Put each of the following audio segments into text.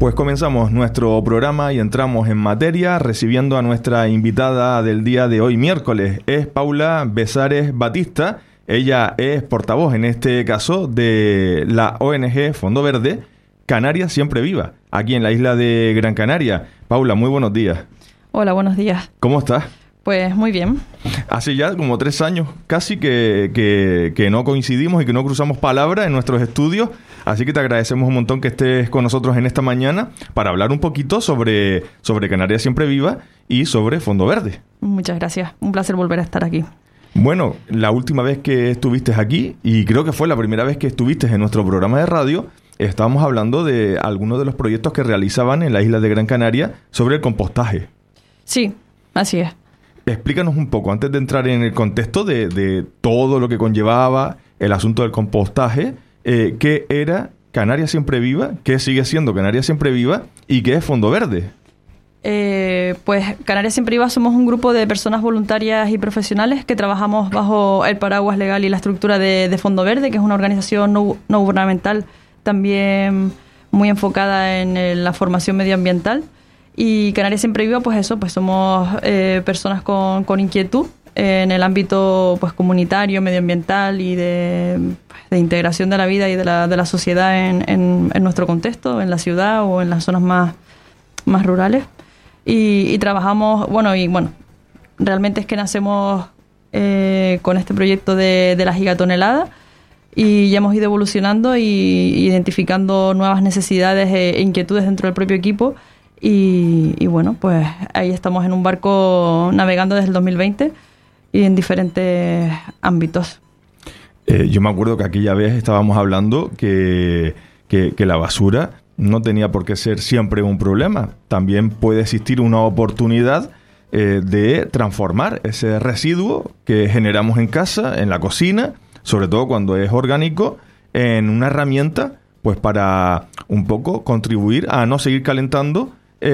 Pues comenzamos nuestro programa y entramos en materia recibiendo a nuestra invitada del día de hoy, miércoles. Es Paula Besares Batista. Ella es portavoz, en este caso, de la ONG Fondo Verde, Canarias Siempre Viva, aquí en la isla de Gran Canaria. Paula, muy buenos días. Hola, buenos días. ¿Cómo estás? Pues muy bien. Hace ya como 3 años casi que no coincidimos y que no cruzamos palabras en nuestros estudios, así que te agradecemos un montón que estés con nosotros en esta mañana para hablar un poquito sobre Canarias Siempre Viva y sobre Fondo Verde. Muchas gracias. Un placer volver a estar aquí. Bueno, la última vez que estuviste aquí, y creo que fue la primera vez que estuviste en nuestro programa de radio, estábamos hablando de algunos de los proyectos que realizaban en la isla de Gran Canaria sobre el compostaje. Sí, así es. Explícanos un poco, antes de entrar en el contexto de todo lo que conllevaba el asunto del compostaje, ¿qué era Canarias Siempre Viva? ¿Qué sigue siendo Canarias Siempre Viva? ¿Y qué es Fondo Verde? Pues Canarias Siempre Viva somos un grupo de personas voluntarias y profesionales que trabajamos bajo el paraguas legal y la estructura de Fondo Verde, que es una organización no gubernamental también muy enfocada en la formación medioambiental. Y Canarias Siempre Viva, pues eso, pues somos personas con inquietud en el ámbito pues comunitario, medioambiental y de integración de la vida y de la sociedad en nuestro contexto, en la ciudad o en las zonas más rurales. Y trabajamos, realmente es que nacemos con este proyecto de la gigatonelada y ya hemos ido evolucionando y identificando nuevas necesidades e inquietudes dentro del propio equipo. Y bueno, pues ahí estamos en un barco navegando desde el 2020 y en diferentes ámbitos. Yo me acuerdo que aquella vez estábamos hablando que la basura no tenía por qué ser siempre un problema. También puede existir una oportunidad de transformar ese residuo que generamos en casa, en la cocina, sobre todo cuando es orgánico, en una herramienta pues para un poco contribuir a no seguir calentando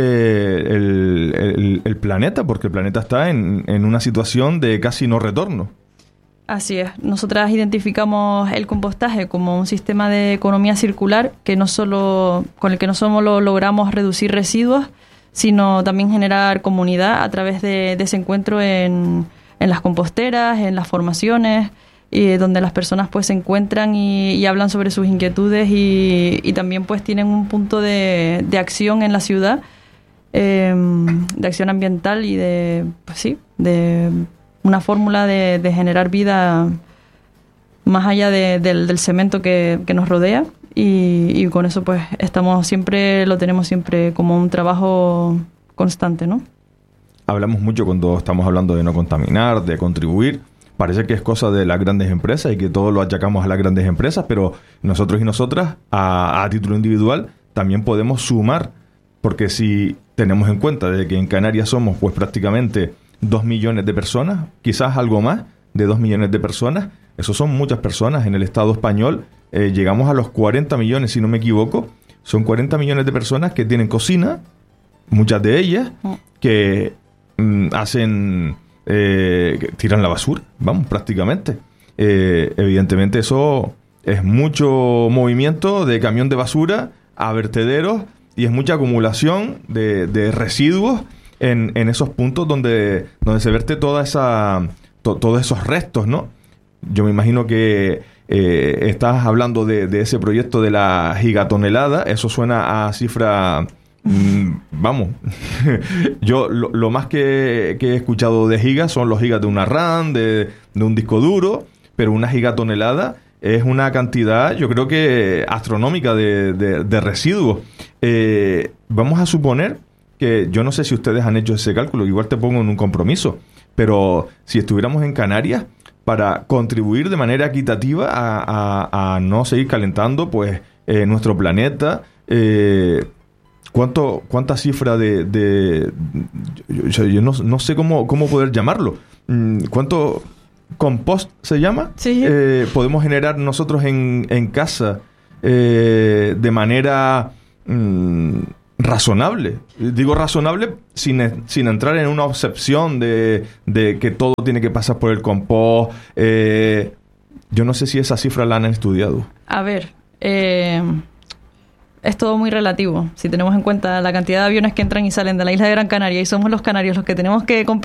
el planeta, porque el planeta está en una situación de casi no retorno. Así es. Nosotras identificamos el compostaje como un sistema de economía circular con el que no solo logramos reducir residuos, sino también generar comunidad a través de ese encuentro en las composteras, en las formaciones, y donde las personas pues se encuentran y hablan sobre sus inquietudes y también pues tienen un punto de acción en la ciudad, de acción ambiental y de una fórmula de generar vida más allá del cemento que nos rodea y con eso pues lo tenemos siempre como un trabajo constante, ¿no? Hablamos mucho cuando estamos hablando de no contaminar, de contribuir. Parece que es cosa de las grandes empresas y que todo lo achacamos a las grandes empresas, pero nosotros y nosotras, a título individual, también podemos sumar, porque si tenemos en cuenta de que en Canarias somos pues prácticamente 2 millones de personas, quizás algo más de 2 millones de personas, eso son muchas personas. En el Estado español llegamos a los 40 millones, si no me equivoco. Son 40 millones de personas que tienen cocina, muchas de ellas, que hacen... que tiran la basura, vamos, prácticamente. Evidentemente eso es mucho movimiento de camión de basura a vertederos y es mucha acumulación de residuos en esos puntos donde se verte todos esos restos, ¿no? Yo me imagino que estás hablando de ese proyecto de la gigatonelada. Eso suena a cifra... vamos, yo lo más que he escuchado de gigas son los gigas de una RAM, de un disco duro, pero una gigatonelada es una cantidad, yo creo que astronómica de residuos. Vamos a suponer que, yo no sé si ustedes han hecho ese cálculo, igual te pongo en un compromiso, pero si estuviéramos en Canarias para contribuir de manera equitativa a no seguir calentando pues nuestro planeta, ¿cuánta cifra yo no sé cómo poder llamarlo? ¿Cuánto compost se llama? Sí. Podemos generar nosotros en casa de manera razonable. Digo razonable sin entrar en una obsesión de que todo tiene que pasar por el compost. Yo no sé si esa cifra la han estudiado. A ver, es todo muy relativo. Si tenemos en cuenta la cantidad de aviones que entran y salen de la isla de Gran Canaria y somos los canarios los que tenemos que compensar